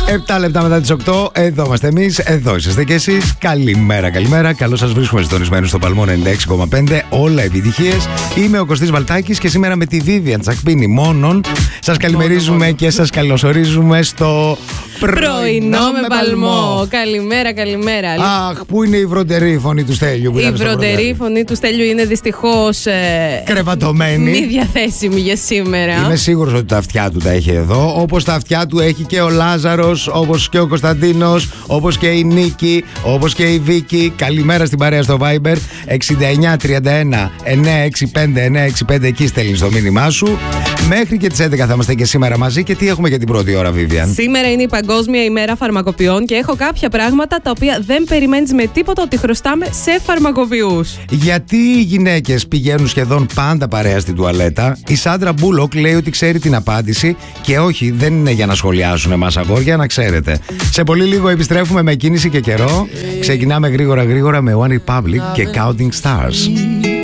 7 λεπτά μετά τις 8, εδώ είμαστε εμείς, εδώ είσαστε κι εσείς. Καλημέρα, καλημέρα. Καλώς σας βρίσκουμε συντονισμένους στο Παλμό 96,5. Όλα επιτυχίες. Είμαι ο Κωστής Βαλτάκης και σήμερα με τη Vivian Τσακπίνη μόνον σας καλημερίζουμε και σας καλωσορίζουμε στο πρωινό με Παλμό. Καλημέρα, καλημέρα. Αχ, πού είναι η βροντερή φωνή του Στέλιου? Η βροντερή φωνή του Στέλιου είναι δυστυχώς κρεβατωμένη. μη διαθέσιμη για σήμερα. Είμαι σίγουρος ότι τα αυτιά του τα έχει εδώ. Όπως τα αυτιά του έχει και ο Λάζαρος, όπως και ο Κωνσταντίνος, όπως και η Νίκη, όπως και η Βίκη. Καλημέρα στην παρέα στο Viber 6931 965 965. Εκεί στέλνεις το μήνυμά σου. Μέχρι και τις 11 θα είμαστε και σήμερα μαζί. Και τι έχουμε για την πρώτη ώρα, Vivian? Σήμερα είναι η Παγκόσμια ημέρα φαρμακοποιών και έχω κάποια πράγματα τα οποία δεν περιμένεις με τίποτα ότι χρωστάμε σε φαρμακοποιούς. Γιατί οι γυναίκες πηγαίνουν σχεδόν πάντα παρέα στην τουαλέτα? Η Σάντρα Μπούλοκ λέει ότι ξέρει την απάντηση και όχι, δεν είναι για να σχολιάσουν εμάς αγόρια, να ξέρετε. Σε πολύ λίγο επιστρέφουμε με κίνηση και καιρό. Ξεκινάμε γρήγορα με One Republic και Counting Stars.